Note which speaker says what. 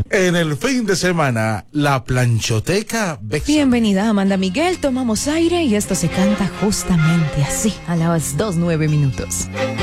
Speaker 1: En el fin de semana, la planchoteca Bexar.
Speaker 2: Bienvenida, Amanda Miguel. Tomamos aire y esto se canta justamente así, a las 2:09.